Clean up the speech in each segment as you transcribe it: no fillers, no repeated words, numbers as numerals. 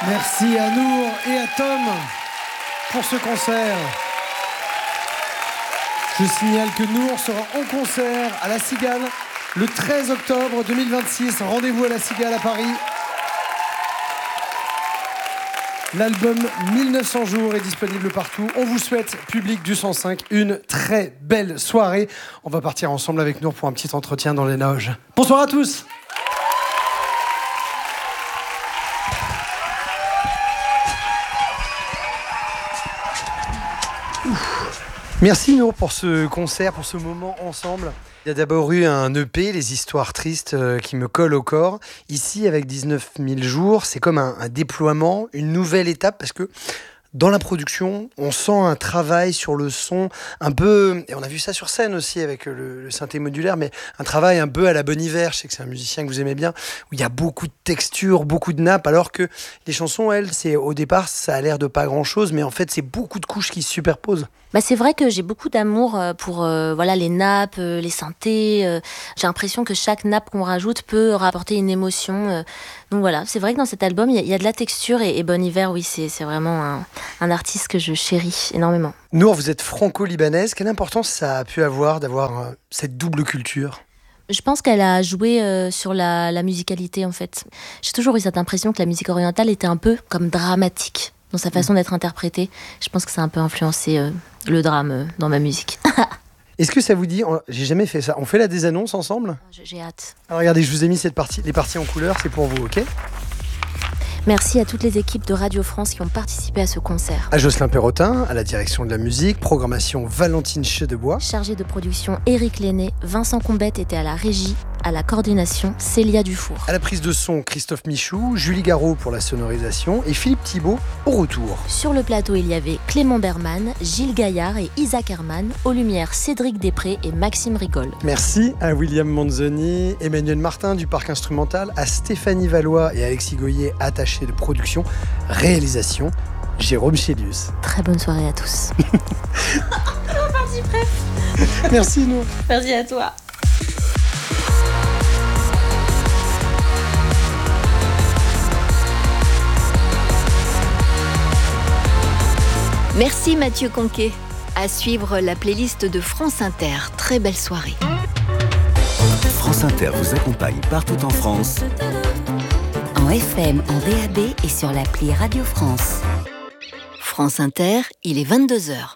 Merci à Nour et à Tom pour ce concert. Je signale que Nour sera en concert à La Cigale le 13 octobre 2026. Rendez-vous à La Cigale à Paris. L'album 1900 jours est disponible partout. On vous souhaite, public du 105, une très belle soirée. On va partir ensemble avec Nour pour un petit entretien dans les loges. Bonsoir à tous. Merci Nour pour ce concert, pour ce moment ensemble. Il y a d'abord eu un EP, Les histoires tristes, qui me collent au corps. Ici, avec 19 000 jours, c'est comme un déploiement, une nouvelle étape, parce que dans la production, on sent un travail sur le son un peu, et on a vu ça sur scène aussi avec le synthé modulaire, mais un travail un peu à la Bon Iver. Je sais que c'est un musicien que vous aimez bien, où il y a beaucoup de textures, beaucoup de nappes, alors que les chansons, elles, c'est au départ, ça a l'air de pas grand-chose, mais en fait, c'est beaucoup de couches qui se superposent. C'est vrai que j'ai beaucoup d'amour pour les nappes, les synthés. J'ai l'impression que chaque nappe qu'on rajoute peut rapporter une émotion. Donc voilà, c'est vrai que dans cet album, il y a de la texture et Bon Iver, oui, c'est vraiment un artiste que je chéris énormément. Nour, vous êtes franco-libanaise. Quelle importance ça a pu avoir d'avoir cette double culture ? Je pense qu'elle a joué sur la musicalité, en fait. J'ai toujours eu cette impression que la musique orientale était un peu comme dramatique dans sa façon d'être interprétée. Je pense que ça a un peu influencé le drame dans ma musique. Est-ce que ça vous dit, j'ai jamais fait ça, on fait la désannonce ensemble ? J'ai hâte. Alors regardez, je vous ai mis les parties en couleur, c'est pour vous, ok ? Merci à toutes les équipes de Radio France qui ont participé à ce concert. À Jocelyn Perrotin, à la direction de la musique, programmation Valentine Chedebois. Chargé de production Éric Lenné, Vincent Combette était à la régie, à la coordination Célia Dufour. À la prise de son, Christophe Michou, Julie Garraud pour la sonorisation et Philippe Thibault au retour. Sur le plateau, il y avait Clément Berman, Gilles Gaillard et Isaac Herman. Aux lumières, Cédric Després et Maxime Rigol. Merci à William Manzoni, Emmanuel Martin du Parc Instrumental, à Stéphanie Valois et Alexis Goyer, attachés de production, réalisation, Jérôme Chélius. Très bonne soirée à tous. Parti prêt. Merci Nour. Merci à toi. Merci Mathieu Conquet. À suivre la playlist de France Inter. Très belle soirée. France Inter vous accompagne partout en France. En FM, en DAB et sur l'appli Radio France. France Inter, il est 22h.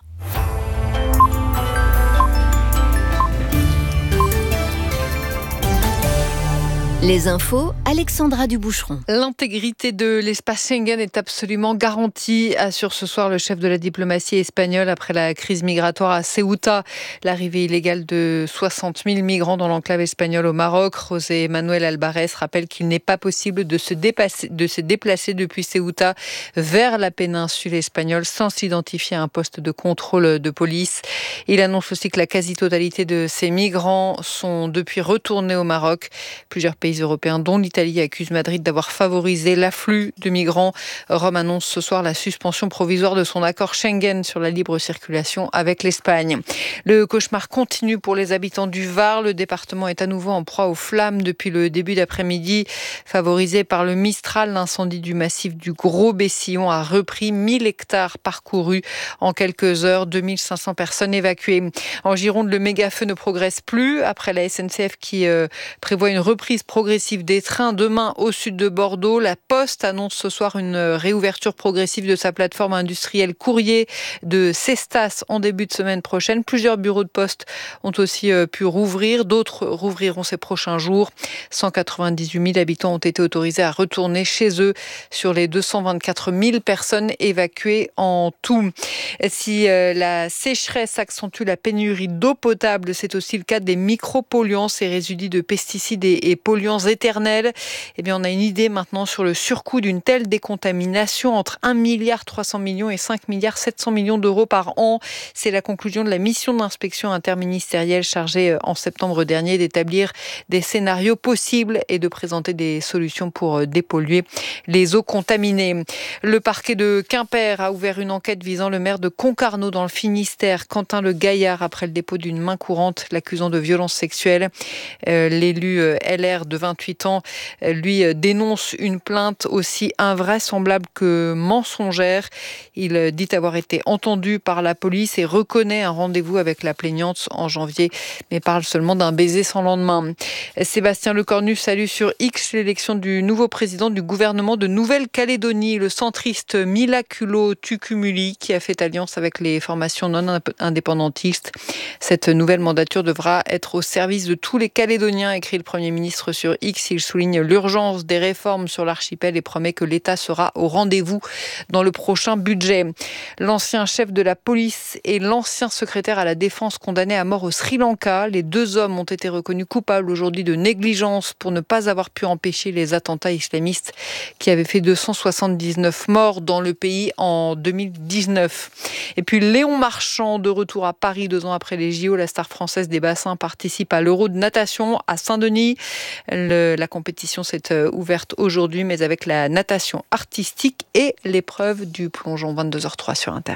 Les infos, Alexandra Duboucheron. L'intégrité de l'espace Schengen est absolument garantie, assure ce soir le chef de la diplomatie espagnole après la crise migratoire à Ceuta. L'arrivée illégale de 60 000 migrants dans l'enclave espagnole au Maroc. José Manuel Alvarez rappelle qu'il n'est pas possible de se déplacer depuis Ceuta vers la péninsule espagnole sans s'identifier à un poste de contrôle de police. Il annonce aussi que la quasi-totalité de ces migrants sont depuis retournés au Maroc. Plusieurs pays européens, dont l'Italie, accusent Madrid d'avoir favorisé l'afflux de migrants. Rome annonce ce soir la suspension provisoire de son accord Schengen sur la libre circulation avec l'Espagne. Le cauchemar continue pour les habitants du Var. Le département est à nouveau en proie aux flammes depuis le début d'après-midi. Favorisé par le Mistral, l'incendie du massif du Gros Bessillon a repris 1000 hectares parcourus en quelques heures, 2500 personnes évacuées. En Gironde, le méga-feu ne progresse plus après la SNCF qui prévoit une reprise progressive des trains demain au sud de Bordeaux. La Poste annonce ce soir une réouverture progressive de sa plateforme industrielle courrier de Cestas en début de semaine prochaine. Plusieurs bureaux de poste ont aussi pu rouvrir. D'autres rouvriront ces prochains jours. 198 000 habitants ont été autorisés à retourner chez eux sur les 224 000 personnes évacuées en tout. Si la sécheresse accentue la pénurie d'eau potable, c'est aussi le cas des micropolluants, ces résidus de pesticides et polluants éternels. Eh bien, on a une idée maintenant sur le surcoût d'une telle décontamination, entre 1,3 milliard et 5,7 milliard d'euros par an. C'est la conclusion de la mission d'inspection interministérielle chargée en septembre dernier d'établir des scénarios possibles et de présenter des solutions pour dépolluer les eaux contaminées. Le parquet de Quimper a ouvert une enquête visant le maire de Concarneau dans le Finistère, Quentin Le Gaillard, après le dépôt d'une main courante l'accusant de violences sexuelles. L'élu LR de de 28 ans, lui dénonce une plainte aussi invraisemblable que mensongère. Il dit avoir été entendu par la police et reconnaît un rendez-vous avec la plaignante en janvier, mais parle seulement d'un baiser sans lendemain. Sébastien Lecornu salue sur X l'élection du nouveau président du gouvernement de Nouvelle-Calédonie, le centriste Mila Kulo-Tukumuli, qui a fait alliance avec les formations non indépendantistes. Cette nouvelle mandature devra être au service de tous les Calédoniens, écrit le Premier ministre sur X. Il souligne l'urgence des réformes sur l'archipel et promet que l'État sera au rendez-vous dans le prochain budget. L'ancien chef de la police et l'ancien secrétaire à la défense condamnés à mort au Sri Lanka. Les deux hommes ont été reconnus coupables aujourd'hui de négligence pour ne pas avoir pu empêcher les attentats islamistes qui avaient fait 279 morts dans le pays en 2019. Et puis Léon Marchand, de retour à Paris 2 ans après les JO, la star française des bassins participe à l'Euro de natation à Saint-Denis. La compétition s'est ouverte aujourd'hui, mais avec la natation artistique et l'épreuve du plongeon. 22h03 sur Inter.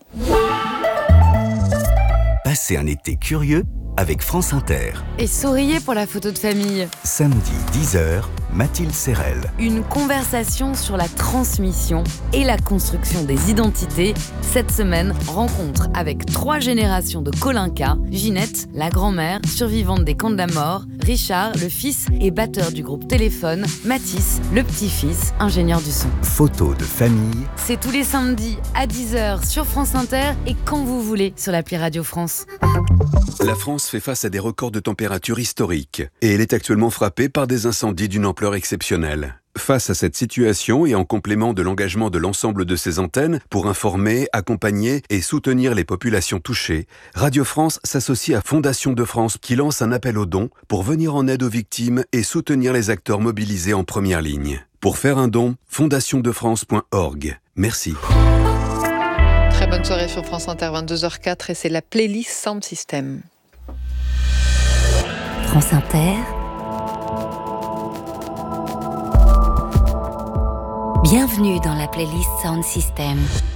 Passez un été curieux avec France Inter. Et souriez pour la photo de famille. Samedi 10h, Mathilde Serrel. Une conversation sur la transmission et la construction des identités. Cette semaine, rencontre avec 3 générations de Colinca. Ginette, la grand-mère, survivante des camps de la mort. Richard, le fils et batteur du groupe Téléphone. Mathis, le petit-fils, ingénieur du son. Photos de famille. C'est tous les samedis à 10h sur France Inter et quand vous voulez sur l'appli Radio France. La France fait face à des records de température historiques et elle est actuellement frappée par des incendies d'une ampleur exceptionnelle. Face à cette situation et en complément de l'engagement de l'ensemble de ses antennes pour informer, accompagner et soutenir les populations touchées, Radio France s'associe à Fondation de France qui lance un appel aux dons pour venir en aide aux victimes et soutenir les acteurs mobilisés en première ligne. Pour faire un don, fondationdefrance.org. Merci. Très bonne soirée sur France Inter, 22h04, et c'est la playlist Sound System. France Inter. Bienvenue dans la playlist Sound System.